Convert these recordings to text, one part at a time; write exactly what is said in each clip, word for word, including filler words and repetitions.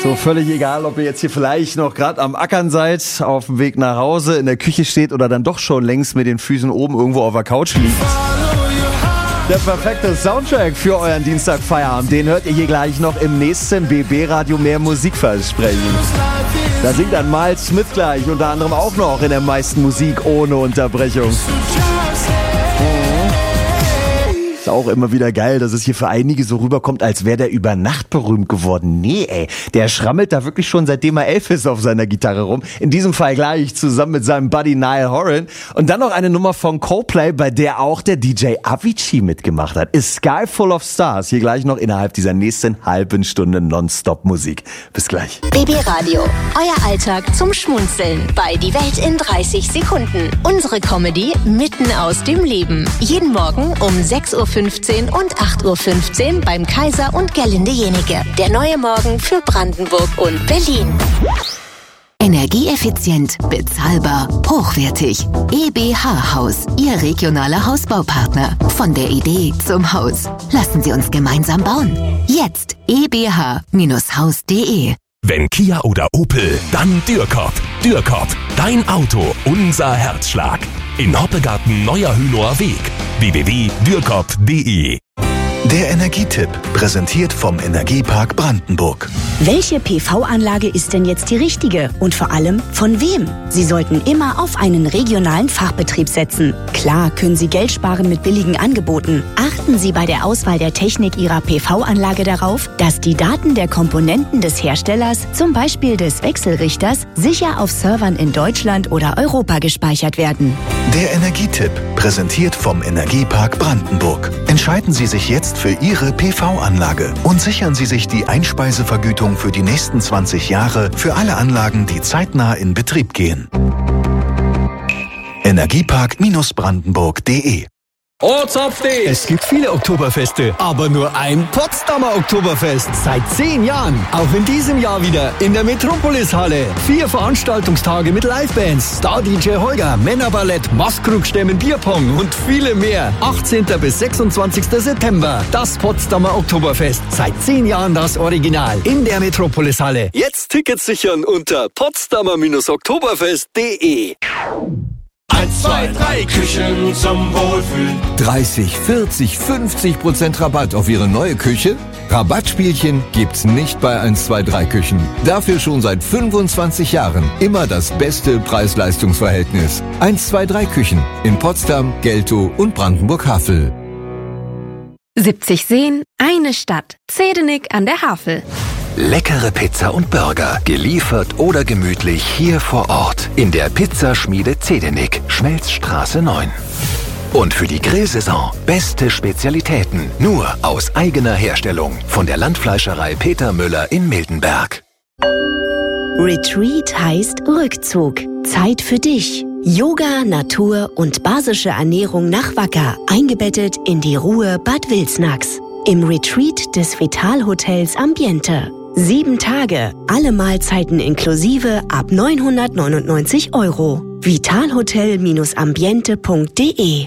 So, völlig egal, ob ihr jetzt hier vielleicht noch gerade am Ackern seid, auf dem Weg nach Hause, in der Küche steht oder dann doch schon längst mit den Füßen oben irgendwo auf der Couch liegt. Der perfekte Soundtrack für euren Dienstagfeierabend, den hört ihr hier gleich noch im nächsten B B-Radio mehr Musikversprechen. Da singt dann Miles Smith gleich, unter anderem auch noch in der meisten Musik ohne Unterbrechung. Ist auch immer wieder geil, dass es hier für einige so rüberkommt, als wäre der über Nacht berühmt geworden. Nee, ey, der schrammelt da wirklich schon seitdem er elf ist auf seiner Gitarre rum. In diesem Fall gleich zusammen mit seinem Buddy Niall Horan. Und dann noch eine Nummer von Coldplay, bei der auch der D J Avicii mitgemacht hat. Ist Sky Full of Stars. Hier gleich noch innerhalb dieser nächsten halben Stunde Nonstop-Musik. Bis gleich. B B Radio, euer Alltag zum Schmunzeln bei Die Welt in dreißig Sekunden. Unsere Comedy mitten aus dem Leben. Jeden Morgen um sechs Uhr fünfzehn und acht Uhr fünfzehn beim Kaiser und Gerlinde Jenike. Der neue Morgen für Brandenburg und Berlin. Energieeffizient, bezahlbar, hochwertig. E B H Haus, Ihr regionaler Hausbaupartner. Von der Idee zum Haus. Lassen Sie uns gemeinsam bauen. Jetzt e b h Bindestrich haus punkt d e. Wenn Kia oder Opel, dann Dürkop. Dürkop, dein Auto, unser Herzschlag. In Hoppegarten Neuer Hünower Weg. w w w punkt dürkop punkt d e. Der Energietipp, präsentiert vom Energiepark Brandenburg. Welche P V-Anlage ist denn jetzt die richtige? Und vor allem, von wem? Sie sollten immer auf einen regionalen Fachbetrieb setzen. Klar können Sie Geld sparen mit billigen Angeboten. Achten Sie bei der Auswahl der Technik Ihrer P V-Anlage darauf, dass die Daten der Komponenten des Herstellers, zum Beispiel des Wechselrichters, sicher auf Servern in Deutschland oder Europa gespeichert werden. Der Energietipp, präsentiert vom Energiepark Brandenburg. Entscheiden Sie sich jetzt für Ihre P V-Anlage und sichern Sie sich die Einspeisevergütung für die nächsten zwanzig Jahre für alle Anlagen, die zeitnah in Betrieb gehen. Energiepark Brandenburg punkt d e. Ortsupdate! Es gibt viele Oktoberfeste, aber nur ein Potsdamer Oktoberfest. Seit zehn Jahren. Auch in diesem Jahr wieder in der Metropolis-Halle. Vier Veranstaltungstage mit Livebands, Star-D J Holger, Männerballett, Maskrugstämmen, Bierpong und viele mehr. achtzehnten bis sechsundzwanzigsten September. Das Potsdamer Oktoberfest. Seit zehn Jahren das Original. In der Metropolis-Halle. Jetzt Tickets sichern unter potsdamer oktoberfest punkt d e. eins, zwei, drei Küchen zum Wohlfühlen. dreißig, vierzig, fünfzig Prozent Rabatt auf Ihre neue Küche? Rabattspielchen gibt's nicht bei eins, zwei, drei Küchen. Dafür schon seit fünfundzwanzig Jahren immer das beste Preis-Leistungs-Verhältnis. eins, zwei, drei Küchen in Potsdam, Geltow und Brandenburg-Havel. siebzig Seen, eine Stadt. Zedenik an der Havel. Leckere Pizza und Burger, geliefert oder gemütlich hier vor Ort. In der Pizzaschmiede Zedenik, Schmelzstraße neun. Und für die Grillsaison beste Spezialitäten, nur aus eigener Herstellung. Von der Landfleischerei Peter Müller in Mildenberg. Retreat heißt Rückzug. Zeit für dich. Yoga, Natur und basische Ernährung nach Wacker. Eingebettet in die Ruhe Bad Wilsnax. Im Retreat des Vital-Hotels Ambiente. Sieben Tage, alle Mahlzeiten inklusive ab neunhundertneunundneunzig Euro. vitalhotel ambiente punkt d e.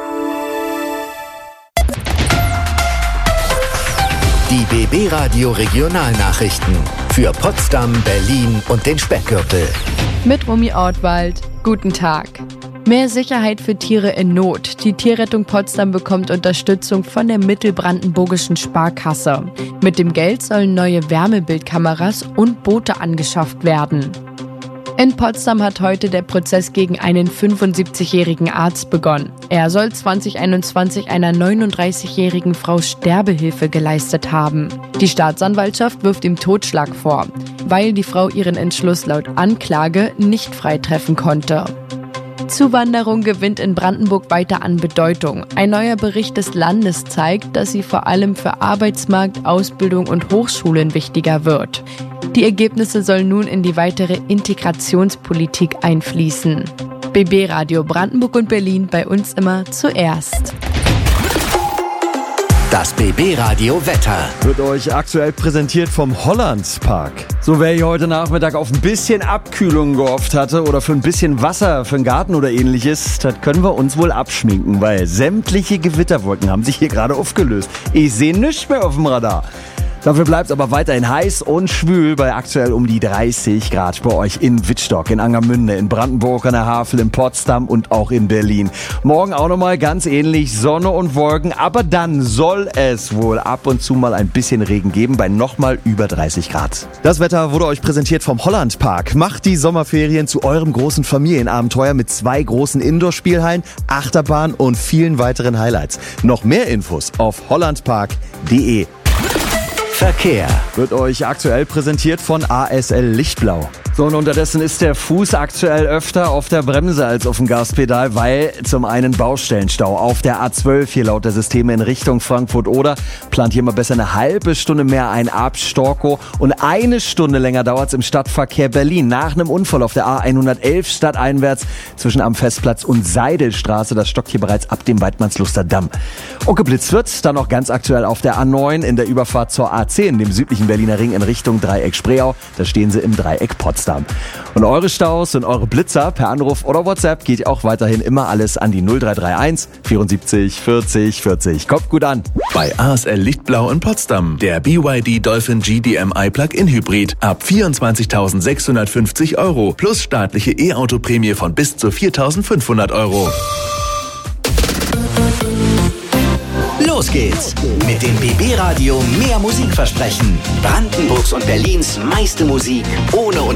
Die B B-Radio Regionalnachrichten für Potsdam, Berlin und den Speckgürtel. Mit Romy Ortwald. Guten Tag. Mehr Sicherheit für Tiere in Not. Die Tierrettung Potsdam bekommt Unterstützung von der Mittelbrandenburgischen Sparkasse. Mit dem Geld sollen neue Wärmebildkameras und Boote angeschafft werden. In Potsdam hat heute der Prozess gegen einen fünfundsiebzigjährigen Arzt begonnen. Er soll zwanzig einundzwanzig einer neununddreißigjährigen Frau Sterbehilfe geleistet haben. Die Staatsanwaltschaft wirft ihm Totschlag vor, weil die Frau ihren Entschluss laut Anklage nicht freitreffen konnte. Zuwanderung gewinnt in Brandenburg weiter an Bedeutung. Ein neuer Bericht des Landes zeigt, dass sie vor allem für Arbeitsmarkt, Ausbildung und Hochschulen wichtiger wird. Die Ergebnisse sollen nun in die weitere Integrationspolitik einfließen. B B-Radio Brandenburg und Berlin, bei uns immer zuerst. Das B B-Radio Wetter wird euch aktuell präsentiert vom Hollandspark. So, wer hier heute Nachmittag auf ein bisschen Abkühlung gehofft hatte oder für ein bisschen Wasser für den Garten oder ähnliches, das können wir uns wohl abschminken, weil sämtliche Gewitterwolken haben sich hier gerade aufgelöst. Ich sehe nichts mehr auf dem Radar. Dafür bleibt es aber weiterhin heiß und schwül bei aktuell um die dreißig Grad bei euch in Wittstock, in Angermünde, in Brandenburg an der Havel, in Potsdam und auch in Berlin. Morgen auch nochmal ganz ähnlich, Sonne und Wolken, aber dann soll es wohl ab und zu mal ein bisschen Regen geben bei nochmal über dreißig Grad. Das Wetter wurde euch präsentiert vom Hollandpark. Macht die Sommerferien zu eurem großen Familienabenteuer mit zwei großen Indoor-Spielhallen, Achterbahn und vielen weiteren Highlights. Noch mehr Infos auf hollandpark punkt de. Verkehr wird euch aktuell präsentiert von A S L Lichtblau. So, und unterdessen ist der Fuß aktuell öfter auf der Bremse als auf dem Gaspedal, weil zum einen Baustellenstau auf der A zwölf hier laut der Systeme in Richtung Frankfurt-Oder. Plant hier mal besser eine halbe Stunde mehr ein ab Storkow und eine Stunde länger dauert es im Stadtverkehr Berlin. Nach einem Unfall auf der A hundertelf stadteinwärts zwischen am Festplatz und Seidelstraße. Das stockt hier bereits ab dem Weidmannsluster Damm. Und geblitzt wird dann noch ganz aktuell auf der A neun in der Überfahrt zur A zehn, dem südlichen Berliner Ring in Richtung Dreieck Spreeau. Da stehen sie im Dreieck Potsdam. Und eure Staus und eure Blitzer per Anruf oder WhatsApp geht auch weiterhin immer alles an die null drei drei eins vierundsiebzig vierzig vierzig. Kommt gut an. Bei A S L Lichtblau in Potsdam der B Y D Dolphin G D M I Plug-in Hybrid ab vierundzwanzigtausendsechshundertfünfzig Euro plus staatliche E-Auto-Prämie von bis zu viertausendfünfhundert Euro. Los geht's mit dem B B Radio Mehr Musik versprechen. Brandenburgs und Berlins meiste Musik ohne